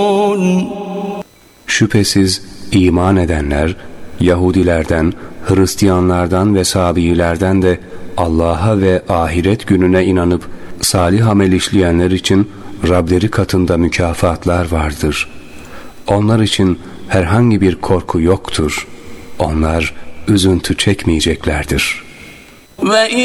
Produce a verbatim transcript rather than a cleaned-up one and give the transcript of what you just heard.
Şüphesiz iman edenler, Yahudilerden, Hristiyanlardan ve Sabiilerden de Allah'a ve ahiret gününe inanıp salih amel işleyenler için Rableri katında mükafatlar vardır. Onlar için herhangi bir korku yoktur. Onlar üzüntü çekmeyeceklerdir.